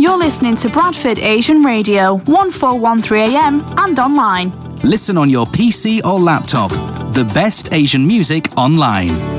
You're listening to Bradford Asian Radio, 1413am and online. Listen on your PC or laptop. The best Asian music online.